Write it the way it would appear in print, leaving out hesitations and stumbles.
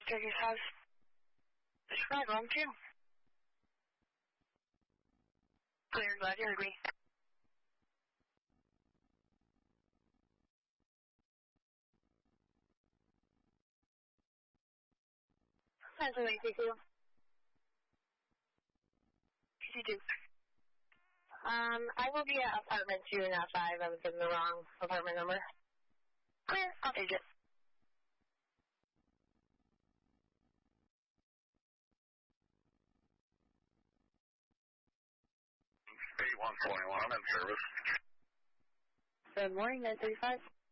Turkey's house. Describe room 2. Clear, glad you heard me. That's what I think you. PC2. I will be at apartment 2, not 5. I was given the wrong apartment number. Clear, I'll take it. 8121, I'm in service. Good morning, 935.